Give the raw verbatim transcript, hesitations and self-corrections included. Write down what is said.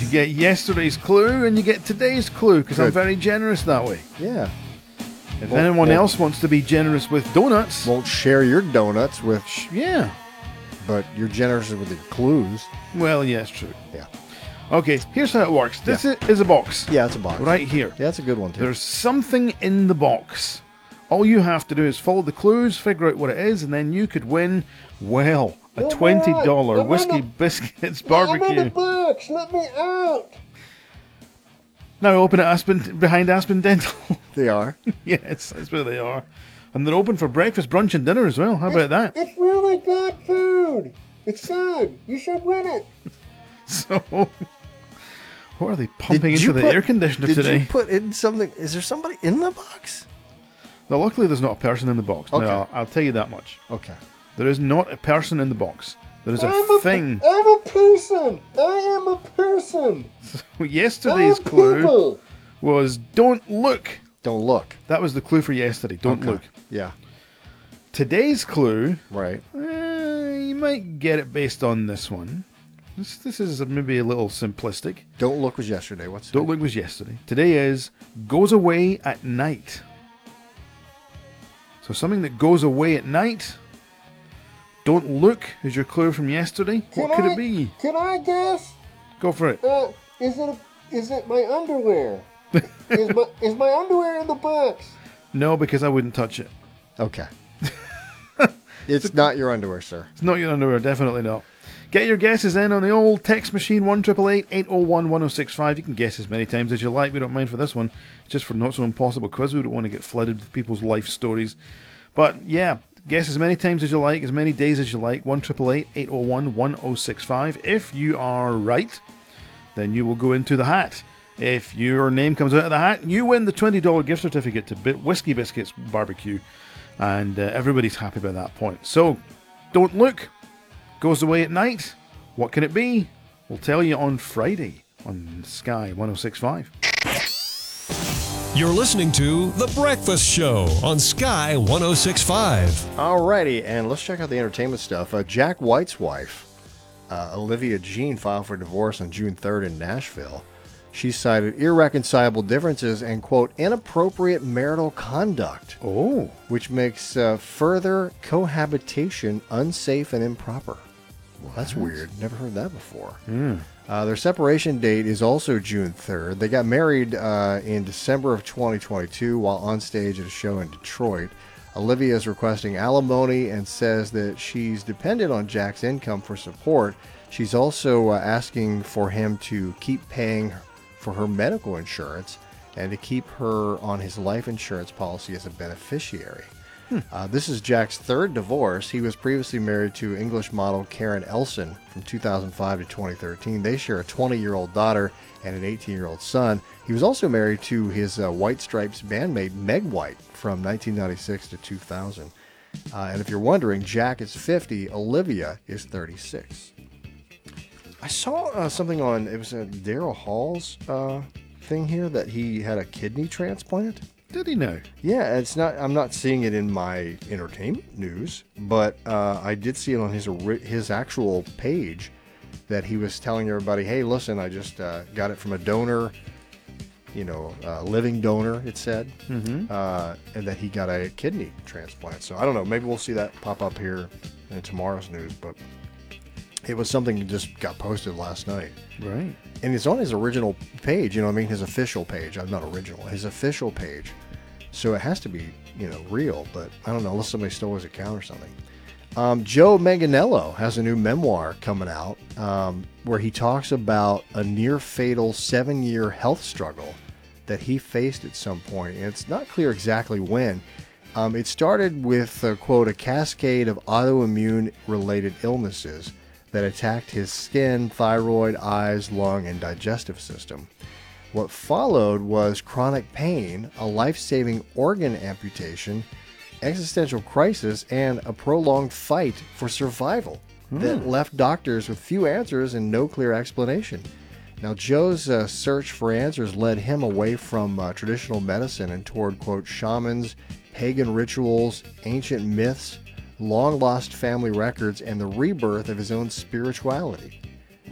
get yesterday's clue and you get today's clue because I'm Good. very generous that way. Yeah. If Well, anyone well- else wants to be generous with donuts, Won't share your donuts with, yeah. but you're generous with the clues. Well, yeah, it's true. Yeah. Okay, here's how it works. This is, is a box. Yeah, it's a box. Right here. Yeah, that's a good one too. There's something in the box. All you have to do is follow the clues, figure out what it is, and then you could win, well, a Oh, twenty God. dollars I'm Whiskey in the- Biscuits I'm in the barbecue. box. Let me out. Now open at Aspen, behind Aspen Dental. They are. Yes, that's where they are. And they're open for breakfast, brunch, and dinner as well. How about that? It's really good food. It's good. You should win it. So, what are they pumping Did you into the put- air conditioner did today? you put in something? Is there somebody in the box? Now, luckily, there's not a person in the box. Okay. No, I'll, I'll tell you that much. Okay. There is not a person in the box. There is a I'm a, thing. I'm a person. I am a person. Yesterday's I'm clue people. was don't look. Don't look. That was the clue for yesterday. Don't Okay. look. Yeah. Today's clue, Right. eh, you might get it based on this one. This, this is maybe a little simplistic. Don't look was yesterday. What's Don't look was yesterday. Today is goes away at night. So something that goes away at night. Don't look is your clue from yesterday. What Can could I, it be? Can I guess? Go for it. Uh, is it a, is it my underwear? is my is my underwear in the box? No, because I wouldn't touch it. Okay. It's not your underwear, sir. It's not your underwear, definitely not. Get your guesses in on the old text machine, one eight eight eight, eight oh one, one oh six five. You can guess as many times as you like. We don't mind for this one. It's just for Not So Impossible quiz. We don't want to get flooded with people's life stories. But yeah, guess as many times as you like, as many days as you like. one eight eight eight, eight oh one, one oh six five. If you are right, then you will go into the hat. If your name comes out of the hat, you win the twenty dollars gift certificate to Bi- Whiskey Biscuits Barbecue. And uh, everybody's happy by that point. So, don't look. Goes away at night. What can it be? We'll tell you on Friday on Sky one oh six five. You're listening to The Breakfast Show on Sky one oh six five. Alrighty, and let's check out the entertainment stuff. Uh, Jack White's wife, uh, Olivia Jean, filed for divorce on June third in Nashville. She cited irreconcilable differences and, quote, inappropriate marital conduct, Oh. which makes uh, further cohabitation unsafe and improper. Well, that's weird. Never heard that before. Uh, their separation date is also June third. They got married uh, in December of twenty twenty-two while on stage at a show in Detroit. Olivia is requesting alimony and says that she's dependent on Jack's income for support. She's also uh, asking for him to keep paying for her medical insurance and to keep her on his life insurance policy as a beneficiary. Uh, this is Jack's third divorce. He was previously married to English model Karen Elson from two thousand five to twenty thirteen. They share a twenty-year-old daughter and an eighteen-year-old son. He was also married to his uh, White Stripes bandmate Meg White from nineteen ninety-six to two thousand. Uh, and if you're wondering, Jack is fifty, Olivia is thirty-six. I saw uh, something on, it was a Daryl Hall's uh, thing here that he had a kidney transplant. Did he know? Yeah, it's not. I'm not seeing it in my entertainment news, but uh, I did see it on his ori- his actual page that he was telling everybody, "Hey, listen, I just uh, got it from a donor, you know, a living donor." It said, mm-hmm. uh, and that he got a kidney transplant. So I don't know. Maybe we'll see that pop up here in tomorrow's news, but it was something that just got posted last night. Right. And it's on his original page, you know what I mean? His official page. I'm not original. His official page. So it has to be, you know, real. But I don't know, unless somebody stole his account or something. Um, Joe Manganiello has a new memoir coming out um, where he talks about a near-fatal seven-year health struggle that he faced at some point. And it's not clear exactly when. Um, it started with, uh, quote, a cascade of autoimmune-related illnesses that attacked his skin, thyroid, eyes, lung, and digestive system. What followed was chronic pain, a life-saving organ amputation, existential crisis, and a prolonged fight for survival that left doctors with few answers and no clear explanation. Now, Joe's uh, search for answers led him away from uh, traditional medicine and toward, quote, shamans, pagan rituals, ancient myths, long-lost family records, and the rebirth of his own spirituality.